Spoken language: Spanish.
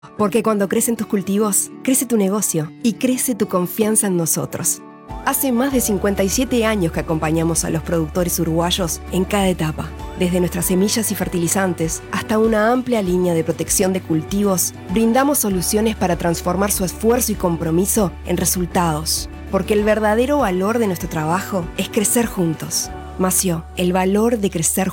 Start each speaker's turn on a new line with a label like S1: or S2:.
S1: Porque cuando crecen tus cultivos, crece tu negocio y crece tu confianza en nosotros. Hace más de 57 años que acompañamos a los productores uruguayos en cada etapa, desde nuestras semillas y fertilizantes hasta una amplia línea de protección de cultivos, brindamos soluciones para transformar su esfuerzo y compromiso en resultados. Porque el verdadero valor de nuestro trabajo es crecer juntos. Mació, el valor de crecer